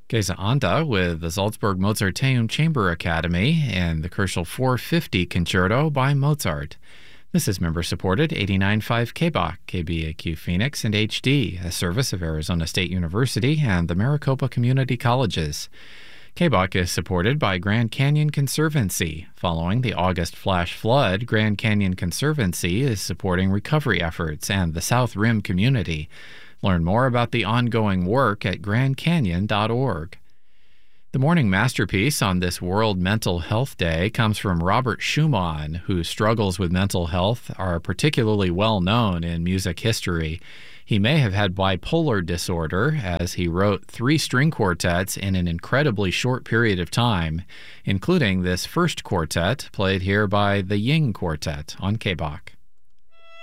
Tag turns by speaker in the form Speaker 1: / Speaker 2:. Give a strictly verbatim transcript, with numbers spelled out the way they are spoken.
Speaker 1: Geza Anda with the Salzburg Mozarteum Chamber Academy and the Kerschel four fifty Concerto by Mozart. This is member-supported eighty-nine point five K B A Q, K B A Q Phoenix, and H D, a service of Arizona State University and the Maricopa Community Colleges. K B A Q is supported by Grand Canyon Conservancy. Following the August flash flood, Grand Canyon Conservancy is supporting recovery efforts and the South Rim community. Learn more about the ongoing work at grand canyon dot org. The morning masterpiece on this World Mental Health Day comes from Robert Schumann, whose struggles with mental health are particularly well known in music history. He may have had bipolar disorder, as he wrote three string quartets in an incredibly short period of time, including this first quartet played here by the Ying Quartet on K B A Q.